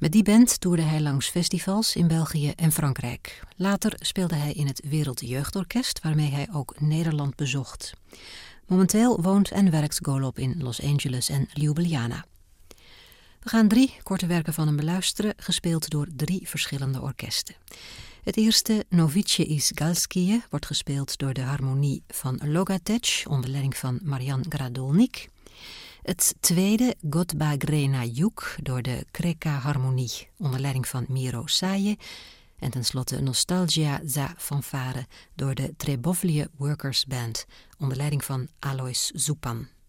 Met die band toerde hij langs festivals in België en Frankrijk. Later speelde hij in het Wereldjeugdorkest, waarmee hij ook Nederland bezocht. Momenteel woont en werkt Golob in Los Angeles en Ljubljana. We gaan 3 korte werken van hem beluisteren, gespeeld door 3 verschillende orkesten. Het eerste, Novice iz Galskije, wordt gespeeld door de harmonie van Logatec, onder leiding van Marian Gradolnik. Het tweede, Godba Grena Juk, door de Kreka Harmonie, onder leiding van Miro Saje. En tenslotte Nostalgia za Fanfare door de Trebovlje Workers Band, onder leiding van Alois Zupan.